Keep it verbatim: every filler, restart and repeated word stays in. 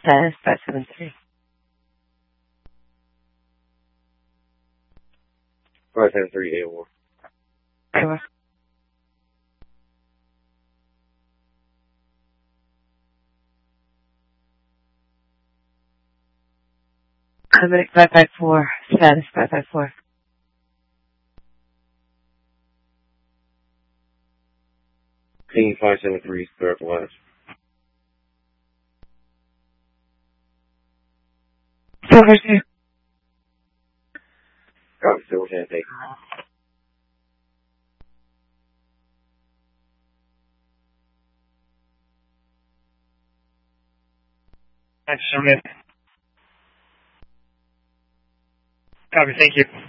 status five seven three. five seven three, A one. Over. Climatic five five four, status five five four. Team five seven three, Northwest. Silver two. Copy, Silver ten, thank you. Thanks, Sherman. Copy, thank you.